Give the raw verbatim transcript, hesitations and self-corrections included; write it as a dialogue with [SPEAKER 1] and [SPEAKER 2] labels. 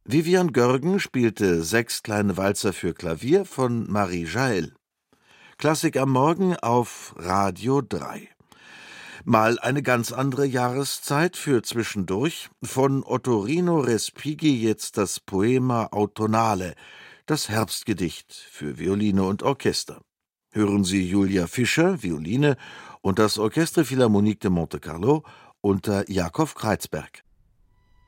[SPEAKER 1] Vivian Görgen spielte Sechs kleine Walzer für Klavier von Marie Jael. Klassik am Morgen auf Radio drei. Mal eine ganz andere Jahreszeit für zwischendurch. Von Ottorino Respighi jetzt das Poema Autunnale, das Herbstgedicht für Violine und Orchester. Hören Sie Julia Fischer, Violine, und das Orchestre Philharmonique de Monte Carlo unter Jakob Kreizberg.